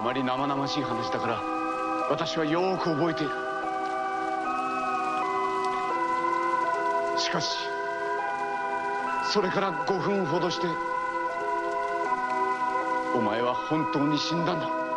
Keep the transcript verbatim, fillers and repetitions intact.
まり生々しい話だから私はよーく覚えている。しかしそれからごふんほどしてお前は本当に死んだんだ。